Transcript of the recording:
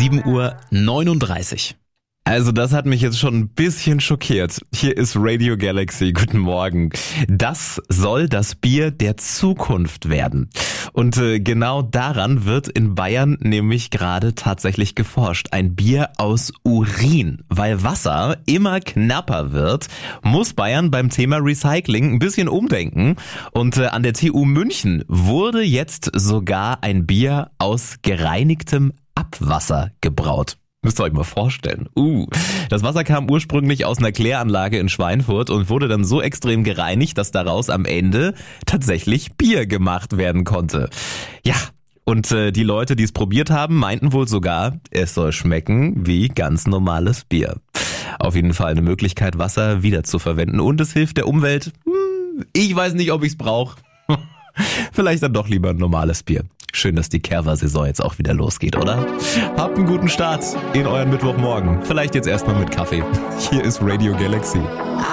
7:39 Uhr. Also das hat mich jetzt schon ein bisschen schockiert. Hier ist Radio Galaxy. Guten Morgen. Das soll das Bier der Zukunft werden. Und genau daran wird in Bayern nämlich gerade tatsächlich geforscht. Ein Bier aus Urin. Weil Wasser immer knapper wird, muss Bayern beim Thema Recycling ein bisschen umdenken. Und an der TU München wurde jetzt sogar ein Bier aus gereinigtem Abwasser gebraut. Müsst ihr euch mal vorstellen. Das Wasser kam ursprünglich aus einer Kläranlage in Schweinfurt und wurde dann so extrem gereinigt, dass daraus am Ende tatsächlich Bier gemacht werden konnte. Ja, und die Leute, die es probiert haben, meinten wohl sogar, es soll schmecken wie ganz normales Bier. Auf jeden Fall eine Möglichkeit, Wasser wiederzuverwenden und es hilft der Umwelt. Ich weiß nicht, ob ich es brauche. Vielleicht dann doch lieber ein normales Bier. Schön, dass die Kerwa-Saison jetzt auch wieder losgeht, oder? Habt einen guten Start in euren Mittwochmorgen. Vielleicht jetzt erstmal mit Kaffee. Hier ist Radio Galaxy.